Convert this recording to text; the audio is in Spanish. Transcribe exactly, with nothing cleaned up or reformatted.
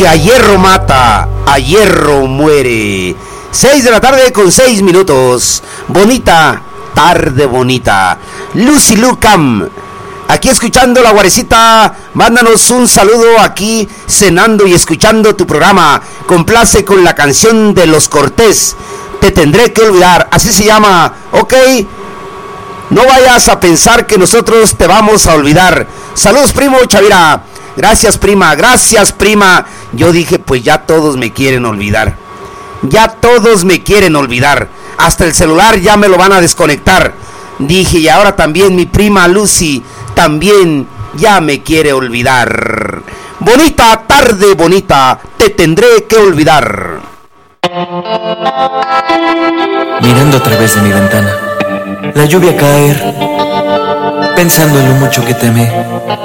A hierro mata, a hierro muere. Seis de la tarde con seis minutos. Bonita tarde, bonita. Lucy Lucam, aquí escuchando La Guarecita. Mándanos un saludo aquí, cenando y escuchando tu programa. Complace con la canción de Los Cortés, Te tendré que olvidar. Así se llama, ok. No vayas a pensar que nosotros te vamos a olvidar. Saludos, primo Chavira. Gracias, prima, gracias, prima. Yo dije, pues ya todos me quieren olvidar. Ya todos me quieren olvidar. Hasta el celular ya me lo van a desconectar. Dije, y ahora también mi prima Lucy también ya me quiere olvidar. Bonita tarde, bonita, te tendré que olvidar. Mirando a través de mi ventana, la lluvia caer, pensando en lo mucho que te amé.